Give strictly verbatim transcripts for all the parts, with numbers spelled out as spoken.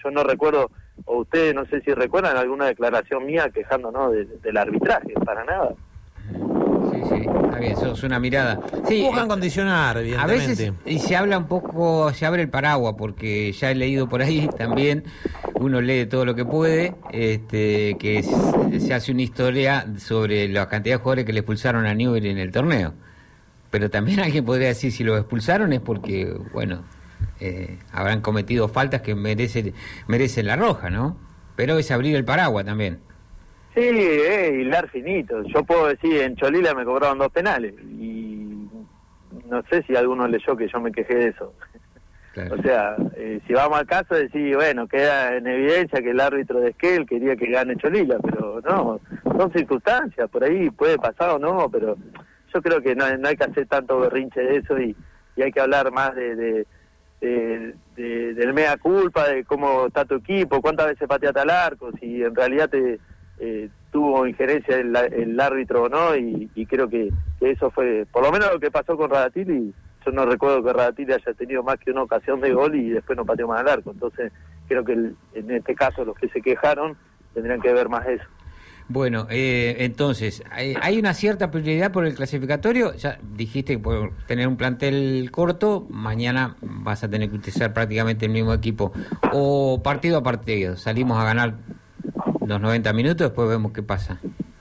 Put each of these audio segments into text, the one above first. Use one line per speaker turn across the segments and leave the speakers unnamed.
yo no recuerdo, o ustedes no sé si recuerdan alguna declaración mía quejándonos de, del arbitraje, para nada.
Sí, sí, está bien, eso es una mirada. Sí,
buscan
eh,
condicionar, evidentemente.
a veces, y se habla un poco, se abre el paraguas, porque ya he leído por ahí también, uno lee todo lo que puede, este, que es, se hace una historia sobre la cantidad de jugadores que le expulsaron a Newbery en el torneo. Pero también alguien podría decir, si los expulsaron es porque, bueno, eh, habrán cometido faltas que merecen, merecen la roja, ¿no? Pero es abrir el paraguas también.
Sí, es hilar finito. Yo puedo decir, en Cholila me cobraron dos penales y no sé si alguno leyó que yo me quejé de eso. Claro. O sea, eh, si vamos al caso, decir, bueno, queda en evidencia que el árbitro de Esquel quería que gane Cholila, pero no, son circunstancias, por ahí puede pasar o no, pero yo creo que no, no hay que hacer tanto berrinche de eso y, y hay que hablar más de, de, de, de del mea culpa, de cómo está tu equipo, cuántas veces pateaste al arco, si en realidad te eh, tuvo injerencia el, el árbitro o no, y, y creo que, que eso fue, por lo menos lo que pasó con Radatili. Yo no recuerdo que Radatili haya tenido más que una ocasión de gol y después no pateó más al arco, entonces creo que el, en este caso los que se quejaron tendrían que ver más eso.
Bueno, eh, entonces, ¿hay, ¿hay una cierta prioridad por el clasificatorio? Ya dijiste que por tener un plantel corto, mañana vas a tener que utilizar prácticamente el mismo equipo. O partido a partido, salimos a ganar los noventa minutos, después vemos qué pasa.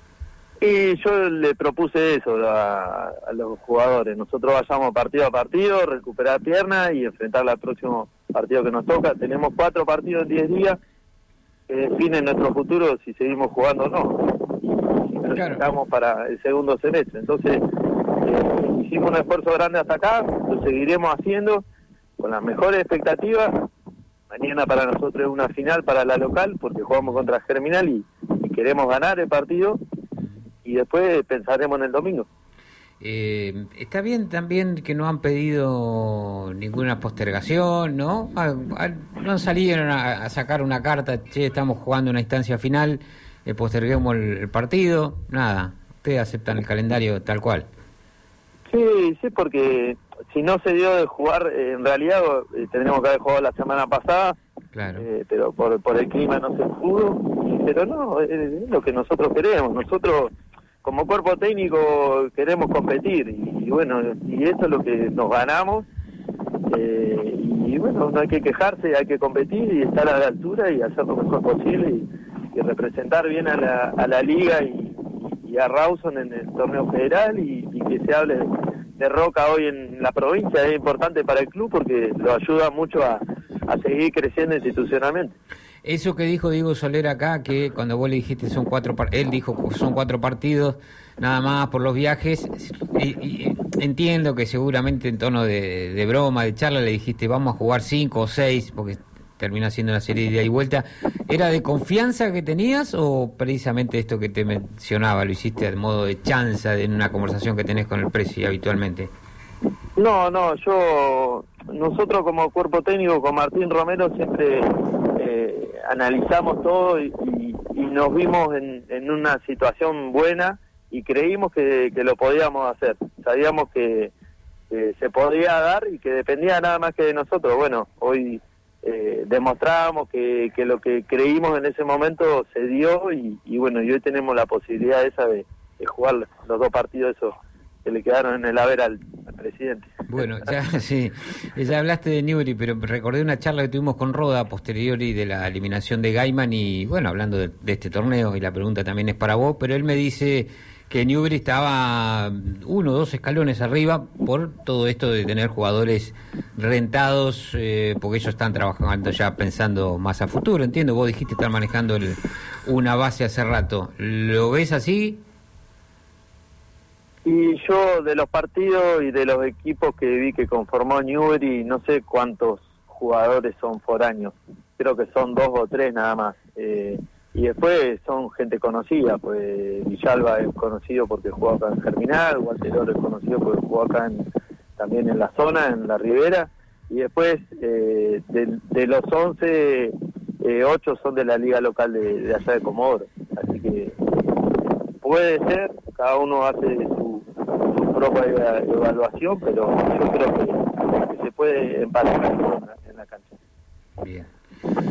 Y yo le propuse eso a, a los jugadores. Nosotros vayamos partido a partido, recuperar piernas y enfrentar al próximo partido que nos toca. Tenemos cuatro partidos en diez días que definen nuestro futuro si seguimos jugando o no. Si claro. Estamos para el segundo semestre. Entonces, eh, hicimos un esfuerzo grande hasta acá, lo seguiremos haciendo con las mejores expectativas. Mañana para nosotros es una final para la local, porque jugamos contra Germinal y, y queremos ganar el partido, y después pensaremos en el domingo.
Eh, está bien también que no han pedido ninguna postergación, ¿no? Ah, ah, no salieron a, a sacar una carta, che, estamos jugando una instancia final, eh, posterguemos el, el partido, nada, ustedes aceptan el calendario tal cual.
Sí, sí, porque si no se dio de jugar, eh, en realidad eh, tendríamos que haber jugado la semana pasada,
claro.
eh, pero por, por el clima no se pudo, pero no, es, es lo que nosotros queremos, nosotros como cuerpo técnico queremos competir y, y bueno, y eso es lo que nos ganamos, eh, y bueno, no hay que quejarse, hay que competir y estar a la altura y hacer lo mejor posible y, y representar bien a la, a la liga y, y a Rawson en el torneo federal y, y que se hable de, de Roca hoy en la provincia es importante para el club porque lo ayuda mucho a, a seguir creciendo institucionalmente.
Eso que dijo Diego Soler acá, que cuando vos le dijiste son cuatro, él dijo son cuatro partidos nada más por los viajes, y, y entiendo que seguramente en tono de, de broma, de charla, le dijiste vamos a jugar cinco o seis, porque termina siendo una serie de ida y vuelta. ¿Era de confianza que tenías o precisamente esto que te mencionaba, lo hiciste de modo de chanza en una conversación que tenés con el Presi habitualmente?
No, no, yo, nosotros como cuerpo técnico, con Martín Romero, siempre eh, analizamos todo y, y, y nos vimos en, en una situación buena y creímos que, que lo podíamos hacer. Sabíamos que, que se podía dar y que dependía nada más que de nosotros. Bueno, hoy eh, demostramos que, que lo que creímos en ese momento se dio y, y bueno, y hoy tenemos la posibilidad esa de, de jugar los dos partidos esos que le quedaron en el haber al, al presidente.
Bueno, ya sí, ya hablaste de Newbery, pero recordé una charla que tuvimos con Roda a posteriori de la eliminación de Gaiman y bueno, hablando de, de este torneo, y la pregunta también es para vos, pero él me dice que Newbery estaba uno o dos escalones arriba por todo esto de tener jugadores rentados, eh, porque ellos están trabajando ya pensando más a futuro, entiendo, vos dijiste estar manejando el, una base hace rato, ¿lo ves así?
Y yo de los partidos y de los equipos que vi que conformó Newbery, no sé cuántos jugadores son foráneos, creo que son dos o tres nada más, eh, y después son gente conocida, pues Villalba es conocido porque jugó acá en Germinal, Gualteroro es conocido porque jugó acá en, también en la zona, en la Ribera, y después eh, de, de los once, eh, ocho son de la liga local de, de allá de Comodoro, así que puede ser, cada uno hace su, su propia evaluación, pero yo creo que, que se puede empatar en la, en la cancha.
Bien.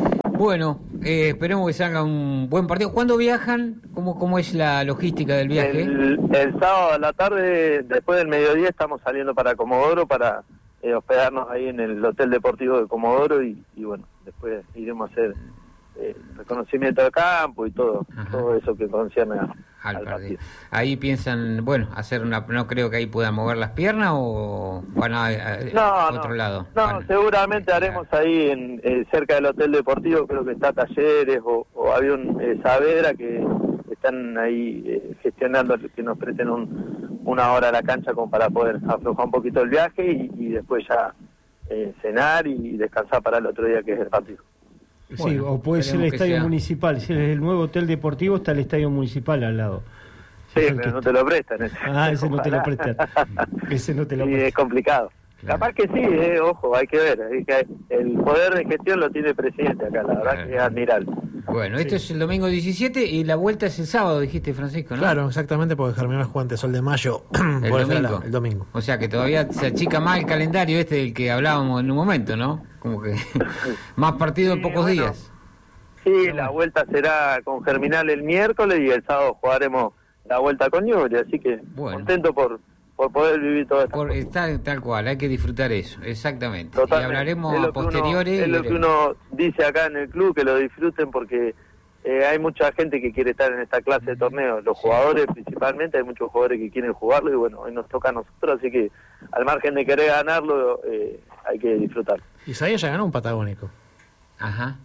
Bueno, eh, esperemos que salga un buen partido. ¿Cuándo viajan? ¿Cómo, cómo es la logística del viaje?
El, el sábado a la tarde, después del mediodía, estamos saliendo para Comodoro para eh, hospedarnos ahí en el Hotel Deportivo de Comodoro y, y bueno, después iremos a hacer eh, reconocimiento de campo y todo, Ajá. todo eso que concierne a, al, al partido.
Ahí piensan, bueno, hacer una, no creo que ahí puedan mover las piernas o van a, a,
no,
a
no,
otro lado.
No,
van,
seguramente a haremos ahí en eh, cerca del Hotel Deportivo, creo que está Talleres o, o Avión eh, Saavedra que están ahí eh, gestionando que nos presten un, una hora a la cancha como para poder aflojar un poquito el viaje y, y después ya eh, cenar y descansar para el otro día que es el partido.
Sí, bueno, o puede ser el estadio sea. municipal. Si es el nuevo hotel deportivo, está el estadio municipal al lado.
Sí, pero que... no te lo prestan. Ese.
Ah, ese no te lo prestan. Ese no te lo
sí,
prestan.
Es complicado. Claro. Capaz que sí, eh, ojo, hay que ver. Es que el poder de gestión lo tiene el presidente acá, la verdad claro. que es admirable.
Bueno, esto sí. es el domingo diecisiete y la vuelta es el sábado, dijiste, Francisco, ¿no?
Claro, exactamente, porque Germinal juega ante Sol de Mayo
el domingo.
La, el domingo.
O sea que todavía se achica más el calendario este del que hablábamos en un momento, ¿no? Como que más partidos sí, en pocos bueno. días.
Sí, la vuelta será con Germinal el miércoles y el sábado jugaremos la vuelta con Newell's, así que bueno. contento por por poder vivir todo esto.
Está tal cual, hay que disfrutar eso, exactamente. Totalmente. Y hablaremos a posteriores.
Uno, es lo que uno dice acá en el club, que lo disfruten porque eh, hay mucha gente que quiere estar en esta clase de torneos, los jugadores principalmente, hay muchos jugadores que quieren jugarlo y bueno, hoy nos toca a nosotros, así que al margen de querer ganarlo, eh, hay que disfrutarlo.
Isaías ya ganó un patagónico.
Ajá.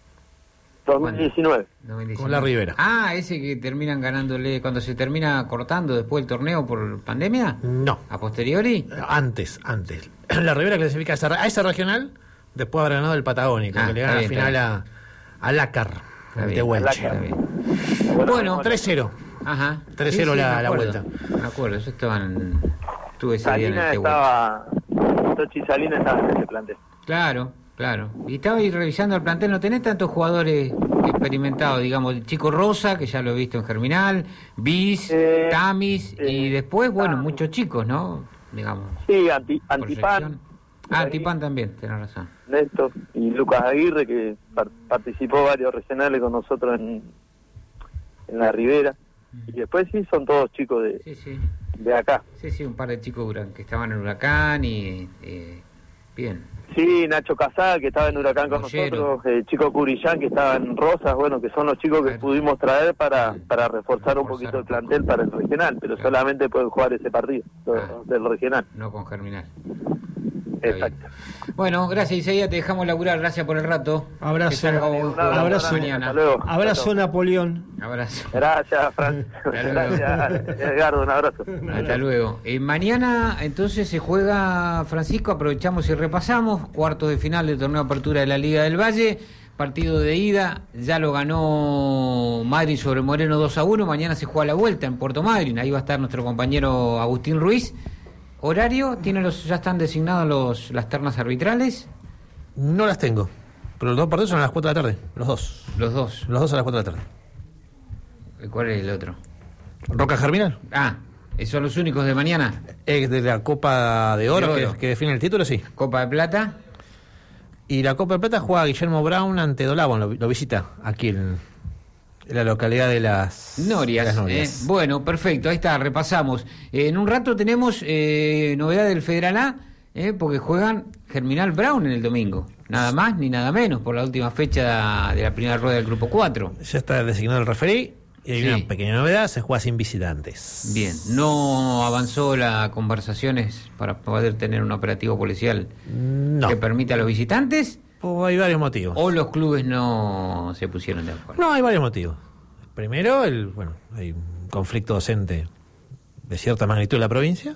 dos mil diecinueve.
Con la Ribera.
Ah, ese que terminan ganándole cuando se termina cortando después el torneo por pandemia.
No.
¿A posteriori?
Antes, antes. La Ribera clasifica a esa, a esa regional, después habrá ganado el Patagónico, ah, que le gana al final a, a Lácar, de Huelche.
Bueno,
tres cero.
Ajá.
tres cero sí, sí, la, la vuelta.
Me acuerdo, yo estaba en... Tuve ese día en el
estaba... Tochi Salina estaba en ese plantel.
Claro. Claro, y estaba ahí revisando el plantel, no tenés tantos jugadores experimentados, digamos, Chico Rosa, que ya lo he visto en Germinal, Bis, eh, Tamis, eh, y después, bueno, ah, muchos chicos, ¿no? Digamos.
Sí, anti, Antipan.
Ah, Antipan también, tenés razón.
Néstor y Lucas Aguirre, que par participó varios regionales con nosotros en, en la Ribera. Y después sí, son todos chicos de,
sí, sí.
de acá.
Sí, sí, un par de chicos que estaban en Huracán y... Eh, bien.
Sí, Nacho Casal, que estaba en Huracán con Bollero. nosotros, eh, Chico Curillán, que estaba en Rosas, bueno, que son los chicos que claro. pudimos traer para para reforzar, reforzar un poquito el plantel para el regional, pero claro. solamente pueden jugar ese partido ah, del regional.
No con Germinal.
Exacto.
Bueno, gracias Isaías, te dejamos laburar, gracias por el rato.
Abrazo,
un
abrazo,
mañana. Luego.
Abrazo Napoleón.
Abrazo.
Gracias, Fran. Gracias, Edgardo, un abrazo.
Hasta luego. Eh, mañana entonces se juega, Francisco, aprovechamos y repasamos, cuartos de final del torneo de apertura de la Liga del Valle, partido de ida, ya lo ganó Madryn sobre Moreno dos a uno, mañana se juega la vuelta en Puerto Madryn, ahí va a estar nuestro compañero Agustín Ruiz. ¿Horario? ¿Tiene los, ya están designados los, las ternas arbitrales?
No las tengo, pero los dos partidos son a las cuatro de la tarde, los dos.
Los dos.
Los dos a las cuatro de la tarde.
¿Cuál es el otro?
Roca Germinal.
Ah, ¿son los únicos de mañana?
Es de la Copa de Oro, de oro. Que, que define el título, sí.
¿Copa de Plata?
Y la Copa de Plata juega Guillermo Brown ante Dolabón, lo, lo visita aquí en, en la localidad de Las
Norias. De las Norias. Eh, bueno, perfecto, ahí está, repasamos. Eh, en un rato tenemos eh, novedad del Federal A, eh, porque juegan Germinal Brown en el domingo. Nada más ni nada menos, por la última fecha de la primera rueda del Grupo cuatro.
Ya está designado el referí. Y hay sí. una pequeña novedad, se juega sin visitantes.
Bien, ¿no avanzó las conversaciones para poder tener un operativo policial
no.
que permita a los visitantes?
Pues hay varios motivos.
¿O los clubes no se pusieron de acuerdo?
No, hay varios motivos. Primero, el bueno, hay un conflicto docente de cierta magnitud en la provincia.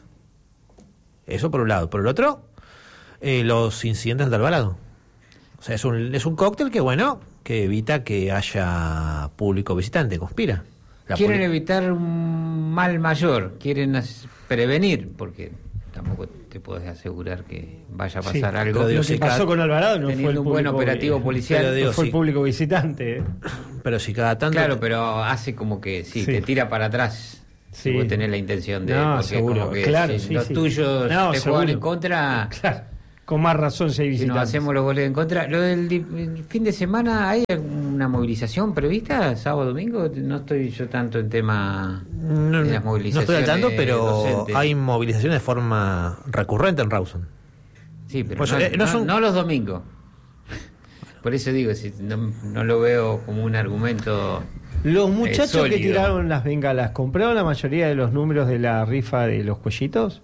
Eso por un lado. Por el otro, eh, los incidentes de Alvarado. O sea, es un, es un cóctel que, bueno... que evita que haya público visitante, conspira.
La quieren poli- evitar un mal mayor, quieren as- prevenir, porque tampoco te puedes asegurar que vaya a pasar sí, algo.
Lo que
si
pasó
cada,
con Alvarado no fue el
un buen operativo policial,
digo, no fue sí. el público visitante.
Pero si cada tanto...
Claro, pero hace como que sí, sí. te tira para atrás. Sí. Si vos tenés la intención de...
No,
porque
seguro,
como que
claro,
si
sí,
los
sí.
tuyos
no,
te
seguro.
juegan en contra...
Claro. Con más razón si hay visitantes.
Si nos hacemos los goles en contra. Lo del di- el fin de semana, ¿hay una movilización prevista? ¿Sábado, domingo? No estoy yo tanto en tema
No,
de las
no
movilizaciones.
estoy al tanto, pero
docentes.
hay movilizaciones de forma recurrente en Rawson.
Sí, pero
Pues,
no,
eh, no
no-
son-
no los domingos. Por eso digo, si no, no lo veo como un argumento.
Los muchachos
Eh,
que
sólido.
tiraron las bengalas, ¿compraron la mayoría de los números de la rifa de los cuellitos?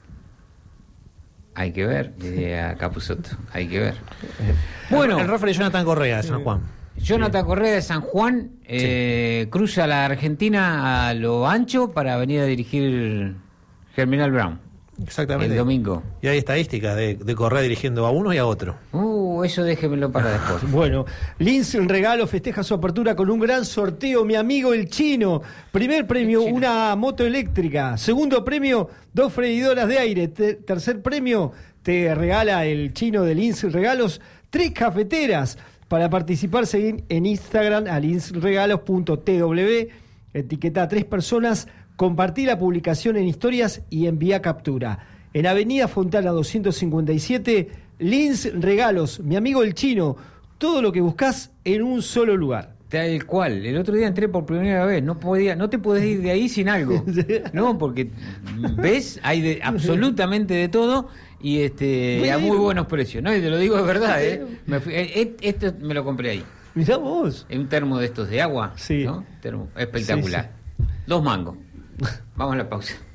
Hay que ver, diría Capusotto. Hay que ver. Bueno,
El referee Jonathan Correa de San Juan.
Jonathan Correa de San Juan eh, cruza la Argentina a lo ancho para venir a dirigir Germinal Brown
Exactamente.
el domingo.
Y hay estadísticas de, de Correa dirigiendo a uno y a otro.
Uh, eso déjemelo para después.
Bueno, Lince Regalo festeja su apertura con un gran sorteo, mi amigo el Chino. Primer premio, una moto eléctrica. Segundo premio, dos freidoras de aire. Te- tercer premio, te regala el Chino de Lince Regalos, tres cafeteras. Para participar, seguir en Instagram a lince regalos punto t w, etiqueta a tres personas, compartí la publicación en historias y envía captura. En Avenida Fontana doscientos cincuenta y siete, Lince Regalos, mi amigo el Chino, todo lo que buscas en un solo lugar.
Tal cual. El otro día entré por primera vez. No podía, no te podés ir de ahí sin algo. No, porque ves, hay de, absolutamente de todo y este a muy buenos precios. No, y te lo digo de verdad, ¿eh? Me fui- eh, esto me lo compré ahí.
Mirá vos.
En un termo de estos de agua.
Sí.
¿No? Termo espectacular. Dos mangos. Vamos a la pausa.